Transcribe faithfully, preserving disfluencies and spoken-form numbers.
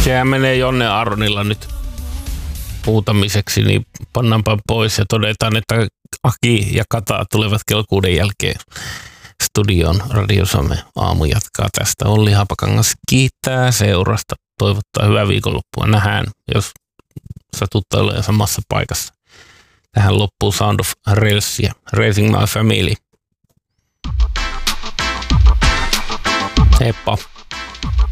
Sehän menee Jonne Aronilla nyt huutamiseksi, niin pannaanpa pois ja todetaan, että Aki ja Kata tulevat kello kuuden jälkeen studioon. Radio Suomen aamu jatkaa tästä. Olli Haapakangas kiittää seurasta. Toivottaa hyvää viikonloppua. Nähdään, jos satuttaa olemaan samassa paikassa. Tähän loppuu Sound of Railsia. Raising My Family. Heippa.